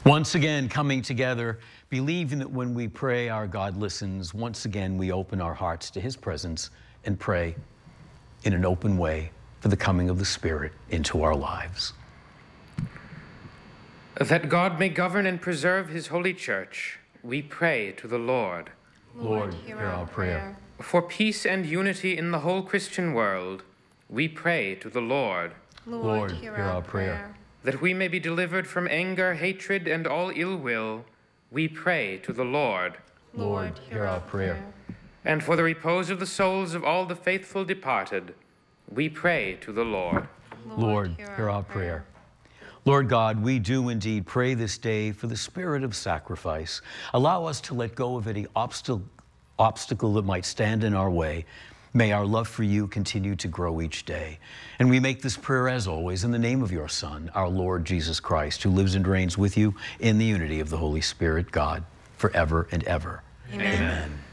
Once again, coming together, believing that when we pray, our God listens. Once again, we open our hearts to his presence and pray in an open way for the coming of the Spirit into our lives. That God may govern and preserve his holy church, we pray to the Lord. Lord, hear our prayer. For peace and unity in the whole Christian world, we pray to the Lord. Lord, hear our prayer. That we may be delivered from anger, hatred, and all ill will, we pray to the Lord. Lord, hear our prayer. And for the repose of the souls of all the faithful departed, we pray to the Lord. Lord, hear our prayer. Lord God, we do indeed pray this day for the spirit of sacrifice. Allow us to let go of any obstacle that might stand in our way. May our love for you continue to grow each day. And we make this prayer, as always, in the name of your Son, our Lord Jesus Christ, who lives and reigns with you in the unity of the Holy Spirit, God, forever and ever. Amen. Amen.